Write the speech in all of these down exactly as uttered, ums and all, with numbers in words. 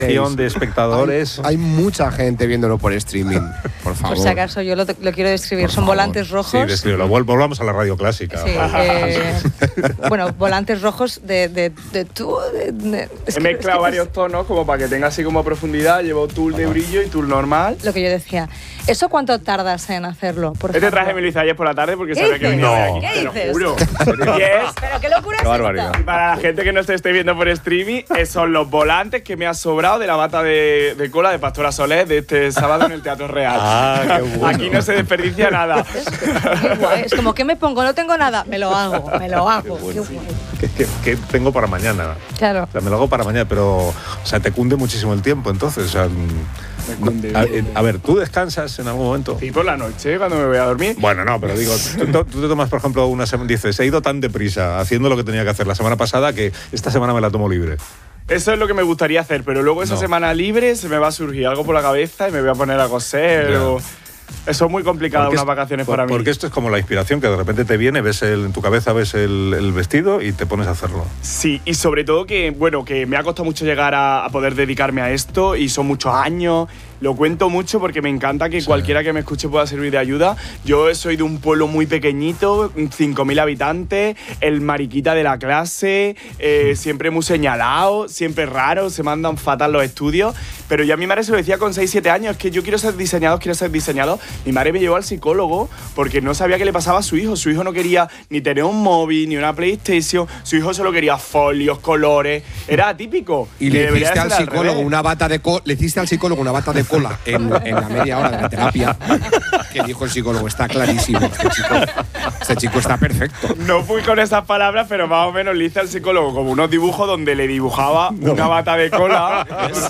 de espectadores. Hay, hay mucha gente viéndolo por streaming, por favor. Por si acaso, yo lo, lo quiero describir. Por Son favor. volantes rojos. Sí, descríbelo. Vol- volvamos a la radio clásica. Sí, eh, bueno, volantes rojos de, de, de tú. De, de, es He que- mezclado es que varios tonos como para que tenga así como profundidad. Llevo tul de brillo y tul normal. Lo que yo decía. ¿Eso cuánto tardas en hacerlo? Por Este ejemplo? traje me lo hice ayer por la tarde porque ¿Qué sabía que dices? venía de No. aquí. ¿Qué Te lo dices? juro. Y es, Pero qué locura Qué es barbaridad. esta. para la gente que no se esté viendo por streaming, eh, son los volantes que me ha sobrado de la bata de, de cola de Pastora Soler de este sábado en el Teatro Real. Ah, qué bueno. Aquí no se desperdicia nada. Qué guay. Es como, ¿qué me pongo? No tengo nada. Me lo hago, me lo hago. Qué guay. ¿Qué, qué- qué tengo para mañana? Claro. O sea, me lo hago para mañana, pero o sea, te cunde muchísimo el tiempo, entonces. O sea, Me cunde. a, eh, a ver, ¿tú descansas en algún momento? Sí, por la noche, cuando me voy a dormir. Bueno, no, pero digo, tú, tú- tú te tomas, por ejemplo, una semana, dices, he ido tan deprisa haciendo lo que tenía que hacer la semana pasada que esta semana me la tomo libre. Eso es lo que me gustaría hacer, pero luego esa No. semana libre se me va a surgir algo por la cabeza y me voy a poner a coser. Ya. O... Eso es muy complicado, Porque unas es- vacaciones por- para mí. Porque esto es como la inspiración que de repente te viene, ves el, en tu cabeza ves el, el vestido y te pones a hacerlo. Sí, y sobre todo que, bueno, que me ha costado mucho llegar a, a poder dedicarme a esto y son muchos años. Lo cuento mucho porque me encanta que Sí. cualquiera que me escuche pueda servir de ayuda. Yo soy de un pueblo muy pequeñito, cinco mil habitantes, el mariquita de la clase, eh, siempre muy señalado, siempre raro, se mandan fatal los estudios. Pero yo a mi madre se lo decía con seis siete años, es que yo quiero ser diseñador, quiero ser diseñador. Mi madre me llevó al psicólogo porque no sabía qué le pasaba a su hijo. Su hijo no quería ni tener un móvil, ni una PlayStation. Su hijo solo quería folios, colores. Era atípico. Y Que le debería hiciste al ser al psicólogo revés. una bata de co le hiciste al psicólogo una bata de cola en, en la media hora de la terapia. Que dijo el psicólogo, está clarísimo. Este chico, este chico está perfecto. No fui con esas palabras, pero más o menos le hice al psicólogo como unos dibujos donde le dibujaba una bata de cola.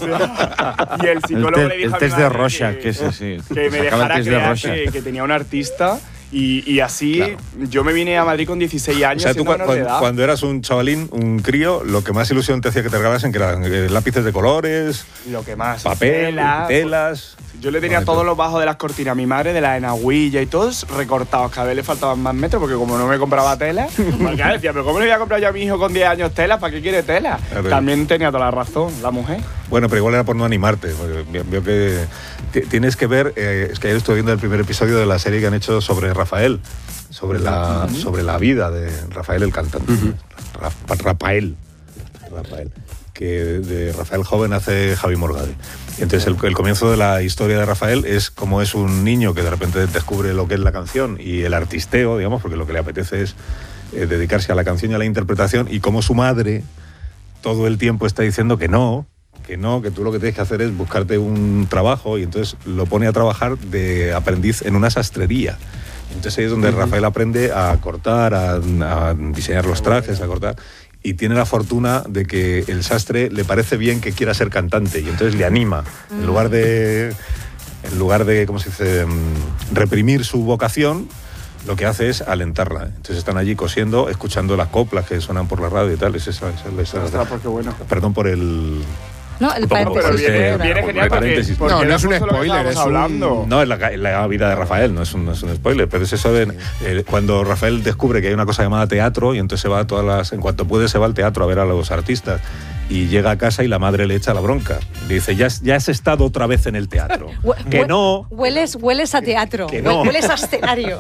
Y el El, psicólogo te- le dijo el a mi test de madre Rorschach, que, que es así. que me Sacaba el dejara test de crear Rorschach. que, que tenía un artista. Y, y así Claro. yo me vine a Madrid con dieciséis O años. sea, tú siendo cua- menor de cuando, edad. cuando eras un chavalín, un crío, lo que más ilusión te hacía que te regalasen que eran eh, lápices de colores, Lo que más. papel, tela, telas. Yo le tenía Vale, todos pero- los bajos de las cortinas a mi madre, de la enaguilla y todos recortados. Cada vez le faltaban más metros porque como no me compraba tela, pues claro, decía, pero ¿cómo le voy a comprar yo a mi hijo con diez años tela? ¿Para qué quiere tela? Claro. También tenía toda la razón, la mujer. Bueno, pero igual era por no animarte. Porque veo- veo que ti- tienes que ver, eh, es que ayer estuve viendo el primer episodio de la serie que han hecho sobre Rafael, sobre la, sobre la vida de Rafael el cantante. Ra- Rafael. Rafael. Que de Rafael joven hace Javi Morgade. Y entonces el, el comienzo de la historia de Rafael es como es un niño que de repente descubre lo que es la canción y el artisteo, digamos, porque lo que le apetece es eh, dedicarse a la canción y a la interpretación, y como su madre todo el tiempo está diciendo que no, que no, que tú lo que tienes que hacer es buscarte un trabajo, y entonces lo pone a trabajar de aprendiz en una sastrería. Entonces ahí es donde Rafael aprende a cortar, a, a diseñar los trajes, a cortar, y tiene la fortuna de que el sastre le parece bien que quiera ser cantante, y entonces le anima, en lugar de, en lugar de, ¿cómo se dice?, mm, reprimir su vocación, lo que hace es alentarla. Entonces están allí cosiendo, escuchando las coplas que suenan por la radio y tal. Es esa, esa- esa- Ostras, pues qué bueno. Perdón por el... No, el Un poco, paréntesis. Pero sí, viene, sí, viene sí, genial porque, paréntesis. porque No, no es un justo lo que spoiler, estábamos es un- hablando. No, es la, la vida de Rafael, no es un, no es un spoiler, pero es eso de eh, cuando Rafael descubre que hay una cosa llamada teatro, y entonces se va a todas las, en cuanto puede se va al teatro a ver a los artistas, y llega a casa y la madre le echa la bronca. Le dice, ya, has- ya has estado otra vez en el teatro. Hue- que hue- no. Hueles, hueles a teatro. Que no. Hueles a escenario.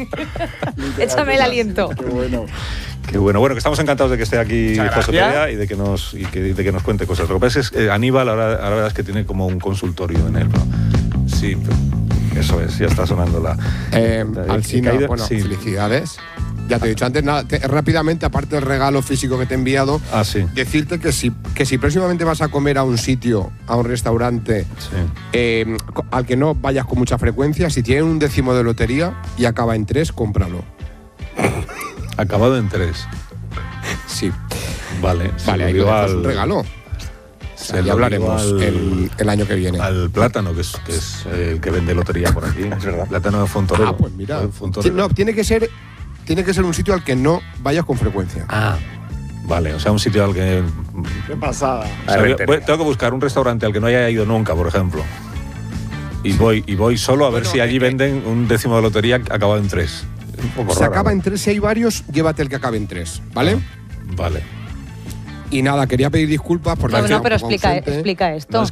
Échame el aliento. Qué bueno. Qué bueno, bueno, que estamos encantados de que esté aquí Muchas José gracias. Perea y de que nos y que, de que nos cuente cosas. Lo que pasa es que eh, Aníbal ahora, ahora la verdad es que tiene como un consultorio en él, ¿no? Sí, pero eso es, ya está sonando la. Eh, la- Alsina, caída- bueno, sí. felicidades. Ya te he dicho antes, nada, te- rápidamente, aparte del regalo físico que te he enviado, Ah, sí. decirte que si, que si próximamente vas a comer a un sitio, a un restaurante, Sí. eh, co- al que no vayas con mucha frecuencia, si tiene un décimo de lotería y acaba en tres, cómpralo. Acabado en tres. Sí. Vale, se Vale, lo ahí digo lo dejo, es al- un regalo. se Ya lo hablaremos digo al- el, el año que viene. Al Plátano, que es, que es eh, el que vende lotería por aquí. Es verdad. Plátano de Fontorero. Ah, pues mira. Fontorero. No, tiene que ser, tiene que ser un sitio al que no vayas con frecuencia. Ah, vale, o sea, un sitio al que. Qué pasada. O sea, voy- voy- tengo que buscar un restaurante al que no haya ido nunca, por ejemplo. Y voy, y voy solo a ver Bueno, si allí es que- venden un décimo de lotería acabado en tres. Un poco Si raro, acaba ¿no? en tres, si hay varios, llévate el que acabe en tres, ¿vale? Vale. Y nada, quería pedir disculpas porque... No, estaba no, pero un poco explica, ausente. explica esto. No,